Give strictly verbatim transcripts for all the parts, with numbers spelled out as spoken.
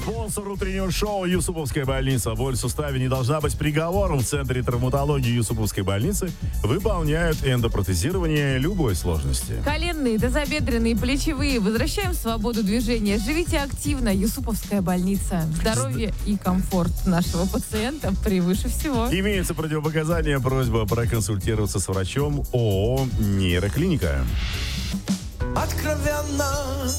Спонсор утреннего шоу Юсуповская больница. Боль в суставе не должна быть приговором. В Центре травматологии Юсуповской больницы выполняют эндопротезирование любой сложности. Коленные, тазобедренные, плечевые. Возвращаем свободу движения. Живите активно. Юсуповская больница. Здоровье и комфорт нашего пациента превыше всего. Имеются противопоказания. Просьба проконсультироваться с врачом. ООО «Нейроклиника». Откровенно,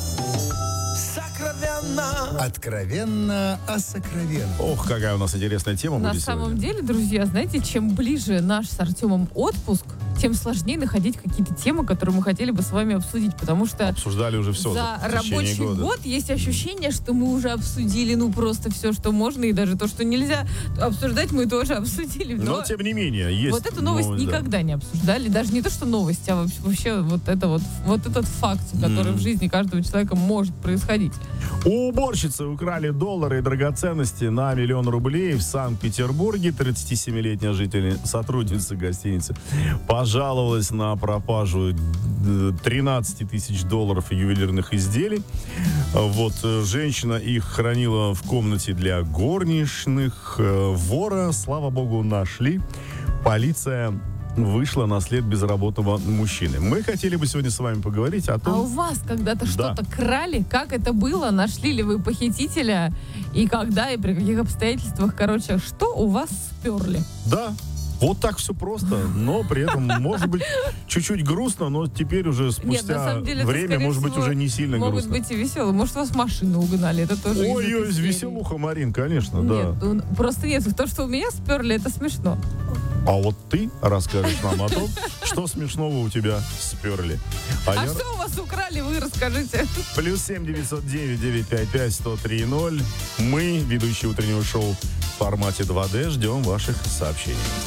сокровенно. Откровенно о сокровенном. Ох, какая у нас интересная тема На будет самом сегодня. деле, друзья, знаете, чем ближе наш с Артемом отпуск, тем сложнее находить какие-то темы, которые мы хотели бы с вами обсудить, потому что Обсуждали уже все за за течение рабочий года. год есть ощущение, что мы уже обсудили, ну, просто все, что можно, и даже то, что нельзя обсуждать, мы тоже обсудили. Но, Но тем не менее, есть... вот эту новость новость, да. никогда не обсуждали. Даже не то, что новость, а вообще, вообще вот, это вот, вот этот факт, который Мгм. в жизни каждого человека может происходить. У уборщицы украли доллары и драгоценности на миллион рублей в Санкт-Петербурге. тридцатисемилетняя житель, сотрудница гостиницы, пожаловалась на пропажу тринадцать тысяч долларов ювелирных изделий. Вот, э, женщина их хранила в комнате для горничных. Э, Вора, слава богу, нашли. Полиция вышла на след безработного мужчины. Мы хотели бы сегодня с вами поговорить о А у том... вас когда-то Да. что-то крали? Как это было? Нашли ли вы похитителя? И когда, и при каких обстоятельствах? Короче, что у вас сперли? Да, вот так все просто, но при этом, может быть, чуть-чуть грустно, но теперь уже спустя на самом деле, это, время, скорее может быть, всего, уже не сильно Могут грустно. быть и веселые. Может, вас машину угнали. Это тоже из этой Ой-ой, серии. веселуха, Марин, конечно, Нет, да. ну, просто нет. То, что у меня сперли, это смешно. А вот ты расскажешь нам о том, что смешного у тебя сперли. А А я- что у вас украли, вы расскажите. Плюс семь девятьсот девять девятьсот пятьдесят пять сто три ноль. Мы, ведущие утреннего шоу в формате два дэ, ждем ваших сообщений.